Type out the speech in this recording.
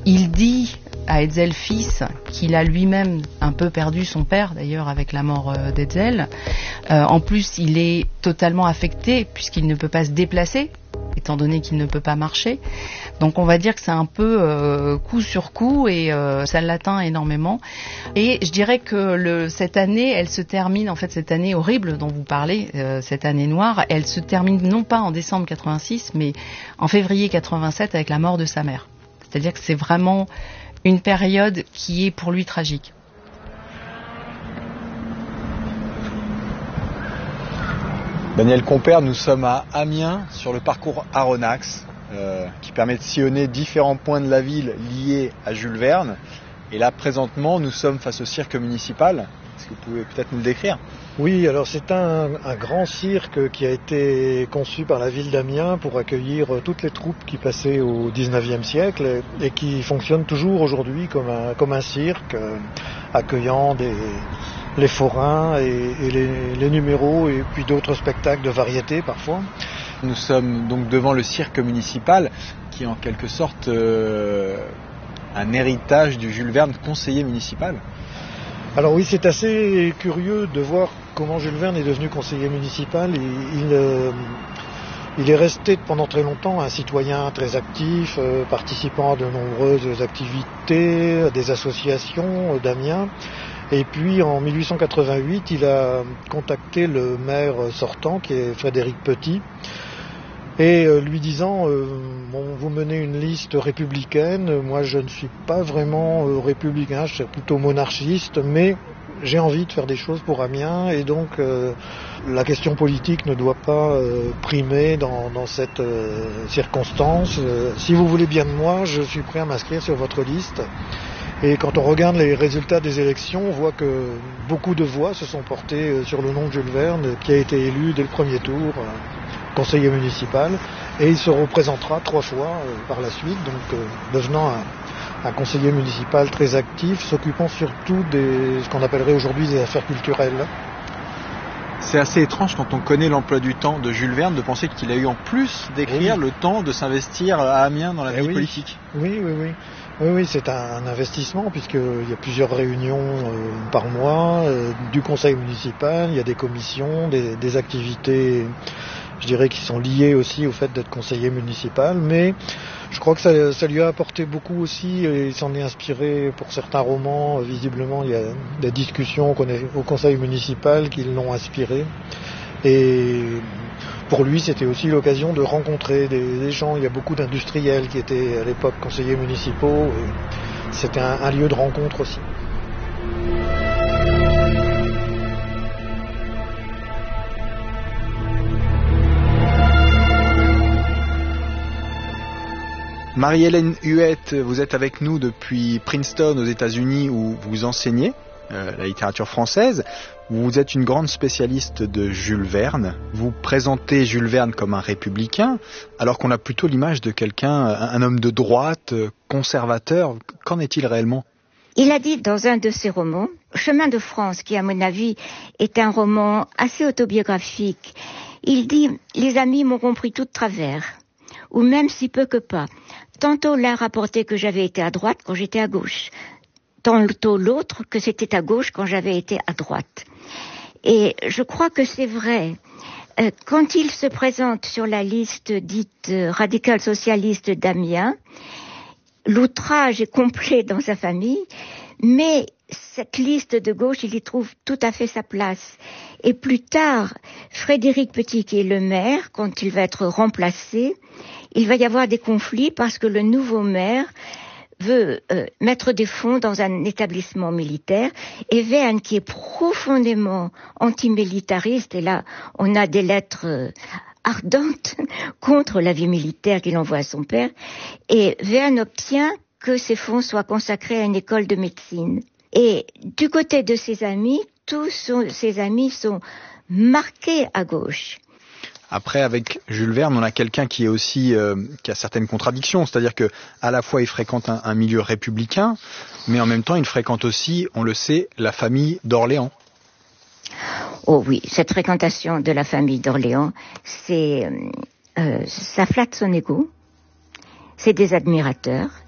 Il dit à Hetzel fils qu'il a lui-même un peu perdu son père, d'ailleurs, avec la mort d'Hetzel. En plus, il est totalement affecté puisqu'il ne peut pas se déplacer, étant donné qu'il ne peut pas marcher. Donc on va dire que c'est un peu coup sur coup et ça l'atteint énormément. Et je dirais que cette année, elle se termine, en fait cette année horrible dont vous parlez, cette année noire, elle se termine non pas en décembre 86, mais en février 87 avec la mort de sa mère. C'est-à-dire que c'est vraiment une période qui est pour lui tragique. Daniel Compère, nous sommes à Amiens sur le parcours Aronnax qui permet de sillonner différents points de la ville liés à Jules Verne. Et là, présentement, nous sommes face au cirque municipal. Est-ce que vous pouvez peut-être nous le décrire ? Oui, alors c'est un grand cirque qui a été conçu par la ville d'Amiens pour accueillir toutes les troupes qui passaient au 19e siècle et qui fonctionne toujours aujourd'hui comme un cirque, accueillant les forains et les numéros et puis d'autres spectacles de variété parfois. Nous sommes donc devant le cirque municipal qui est en quelque sorte un héritage du Jules Verne conseiller municipal. Alors oui, c'est assez curieux de voir comment Jules Verne est devenu conseiller municipal. Il est resté pendant très longtemps un citoyen très actif, participant à de nombreuses activités, à des associations d'Amiens. Et puis en 1888, il a contacté le maire sortant, qui est Frédéric Petit, et lui disant vous menez une liste républicaine, moi je ne suis pas vraiment républicain, je suis plutôt monarchiste, mais j'ai envie de faire des choses pour Amiens et donc la question politique ne doit pas primer dans cette circonstance. Si vous voulez bien de moi, je suis prêt à m'inscrire sur votre liste. Et quand on regarde les résultats des élections, on voit que beaucoup de voix se sont portées sur le nom de Jules Verne, qui a été élu dès le premier tour conseiller municipal, et il se représentera 3 fois par la suite, donc devenant un conseiller municipal très actif, s'occupant surtout ce qu'on appellerait aujourd'hui des affaires culturelles. C'est assez étrange quand on connaît l'emploi du temps de Jules Verne de penser qu'il a eu en plus d'écrire le temps de s'investir à Amiens dans la vie politique. Oui, c'est un investissement puisqu'il y a plusieurs réunions par mois du conseil municipal, il y a des commissions, des activités, je dirais, qui sont liées aussi au fait d'être conseiller municipal, mais je crois que ça lui a apporté beaucoup aussi et il s'en est inspiré pour certains romans. Visiblement, il y a des discussions au conseil municipal qui l'ont inspiré. Et pour lui, c'était aussi l'occasion de rencontrer des gens. Il y a beaucoup d'industriels qui étaient à l'époque conseillers municipaux. Et c'était un lieu de rencontre aussi. Marie-Hélène Huette, vous êtes avec nous depuis Princeton aux États-Unis où vous enseignez la littérature française. Vous êtes une grande spécialiste de Jules Verne. Vous présentez Jules Verne comme un républicain, alors qu'on a plutôt l'image de quelqu'un, un homme de droite, conservateur. Qu'en est-il réellement ? Il a dit dans un de ses romans, Chemin de France, qui à mon avis est un roman assez autobiographique, il dit « Les amis m'auront pris tout de travers », ou même si peu que pas. Tantôt l'un rapportait que j'avais été à droite quand j'étais à gauche, tantôt l'autre que c'était à gauche quand j'avais été à droite. Et je crois que c'est vrai. Quand il se présente sur la liste dite radicale socialiste d'Amiens, l'outrage est complet dans sa famille, mais cette liste de gauche, il y trouve tout à fait sa place. Et plus tard, Frédéric Petit, qui est le maire, quand il va être remplacé, il va y avoir des conflits parce que le nouveau maire veut mettre des fonds dans un établissement militaire et Verne, qui est profondément antimilitariste, et là on a des lettres ardentes contre la vie militaire qu'il envoie à son père, et Verne obtient que ces fonds soient consacrés à une école de médecine. Et du côté de ses amis, ses amis sont marqués à gauche. Après, avec Jules Verne, on a quelqu'un qui est aussi qui a certaines contradictions, c'est-à-dire que à la fois il fréquente un milieu républicain, mais en même temps il fréquente aussi, on le sait, la famille d'Orléans. Oh oui, cette fréquentation de la famille d'Orléans, ça flatte son ego. C'est des admirateurs.